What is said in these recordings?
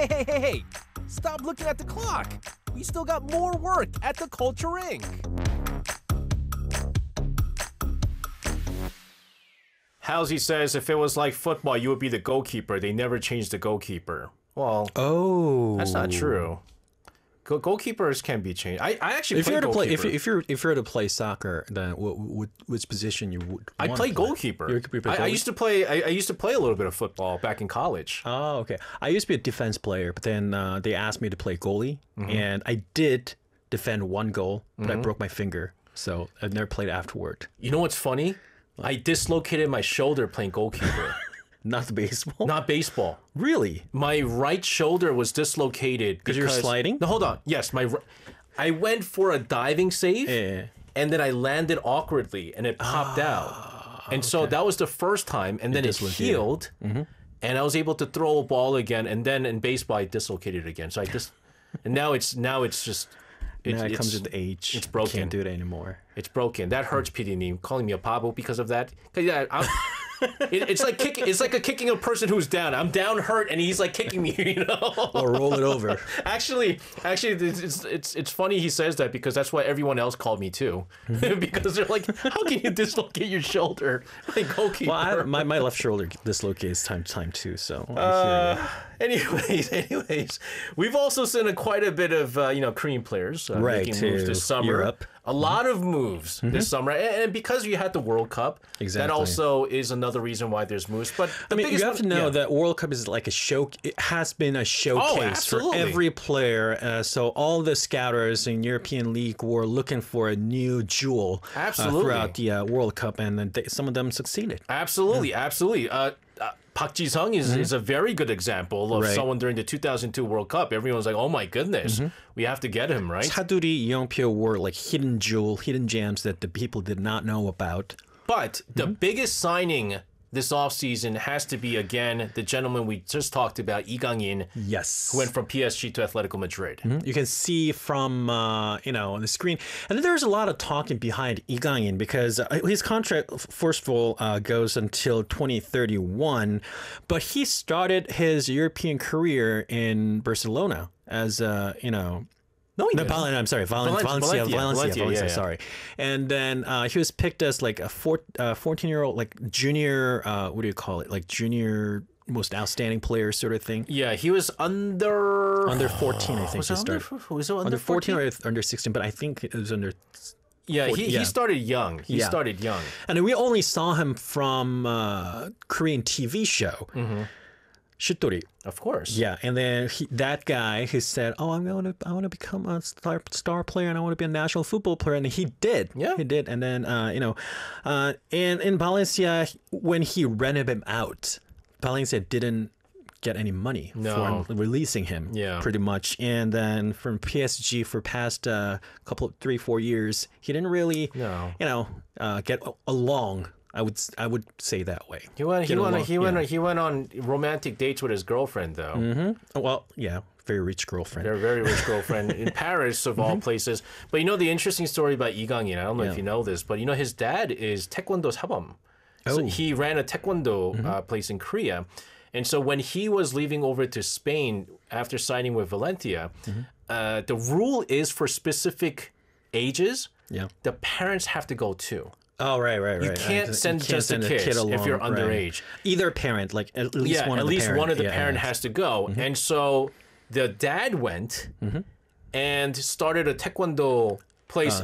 Hey! Stop looking at the clock. We still got more work at the Culture Inc. Halsey says if it was like football, you would be the goalkeeper. They never changed the goalkeeper. Well, that's not true. Goalkeepers can be changed. I actually if play you're to play goalkeeper. if you're to play soccer, then which position you would? I play goalkeeper. I used to play. I used to play a little bit of football back in college. Oh, okay. I used to be a defense player, but then they asked me to play goalie, and I did defend one goal, but I broke my finger, so I never played afterward. You know what's funny? I dislocated my shoulder playing goalkeeper. Not the baseball. Not baseball. Really? My right shoulder was dislocated because you're sliding. No, hold on. Yes, I went for a diving save, and then I landed awkwardly, and it popped out. And so that was the first time, and then it healed, and I was able to throw a ball again. And then in baseball, I dislocated it again. So and now it's just. It comes with age. It's broken. Can't do it anymore. It's broken. That hurts, PD. Calling me a pabo because of that. Yeah, it's like kicking. It's like kicking a person who's down. I'm down, hurt, and he's like kicking me. You know, or roll it over. Actually, it's funny he says that because that's what everyone else called me too. Because they're like, how can you dislocate your shoulder like goalkeeper? Well, my left shoulder dislocates time to time too. So. Anyways, we've also seen quite a bit of Korean players making moves this summer. Europe. A lot of moves this summer, and because you had the World Cup, that also is another reason why there's moves. But you have to know that World Cup is like a show. It has been a showcase for every player. So all the scouters in European League were looking for a new jewel throughout the World Cup, and some of them succeeded. Absolutely. Park Ji-sung is a very good example of someone during the 2002 World Cup. Everyone's like, oh my goodness, we have to get him, right? Chaduri, Yeongpyo were like hidden gems that the people did not know about. But the biggest signing this offseason has to be, again, the gentleman we just talked about, Lee Gang-in. Yes. Who went from PSG to Atletico Madrid. You can see from, on the screen. And there's a lot of talking behind Lee Gang-in because his contract, first of all, goes until 2031. But he started his European career in Barcelona as, No, he didn't. I'm sorry, Valencia, sorry. And then he was picked as like a 14-year-old, like junior, what do you call it? Like junior most outstanding player sort of thing. Yeah, he was under 14, I think. Was it under 14 or under 16? But I think it was under. Yeah, he started young. He started young. And we only saw him from Korean TV show. Shittori. Of course. Yeah, and then that guy who said, "Oh, I want to become a star player, and I want to be a national football player," and he did. Yeah, he did. And then and in Valencia, when he rented him out, Valencia didn't get any money for releasing him. Yeah, pretty much. And then from PSG for past couple 3-4 years, he didn't really get along. I would say that way. He went on romantic dates with his girlfriend, though. Well, yeah, very rich girlfriend. They're a very rich girlfriend in Paris, of all places. But the interesting story about Lee Gang-in, I don't know if you know this, but his dad is Taekwondo Sabam. So he ran a Taekwondo place in Korea. And so when he was leaving over to Spain after signing with Valencia, the rule is for specific ages, the parents have to go too. Oh, right. You can't send just a kid along, if you're underage. Either parent, like at least one of the parent has to go. And so the dad went and started a Taekwondo place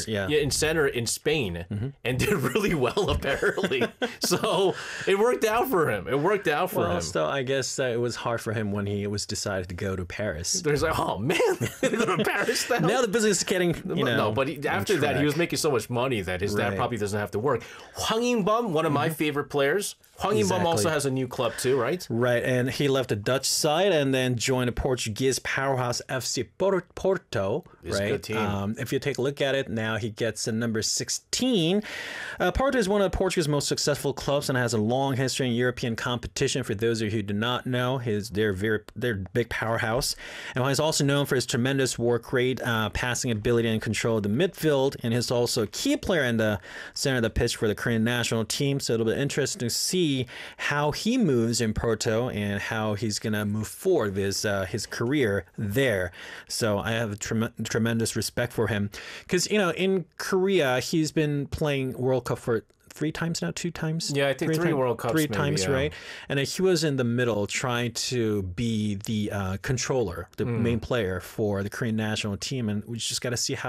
in Spain and did really well apparently. So it worked out for him. So I guess it was hard for him when he was decided to go to Paris. There's like, oh man, go to Paris now. Now the business is getting but after that he was making so much money that his dad probably doesn't have to work. Hwang In-bum, one of my favorite players. Hwang In-bum also has a new club too, right? Right, and he left the Dutch side and then joined the Portuguese powerhouse FC Porto. It's a good team. If you take take a look at it. Now he gets a number 16. Porto is one of Portugal's most successful clubs and has a long history in European competition. For those of you who do not know, they're a big powerhouse. And he's also known for his tremendous work rate, passing ability, and control of the midfield. And he's also a key player in the center of the pitch for the Korean national team. So it'll be interesting to see how he moves in Porto and how he's going to move forward with his career there. So I have a tremendous respect for him because, in Korea, he's been playing World Cup for 3 times now, 2 times? Yeah, I think 3 World Cups. 3 times, yeah. Right? And he was in the middle trying to be the controller, the main player for the Korean national team. And we just got to see how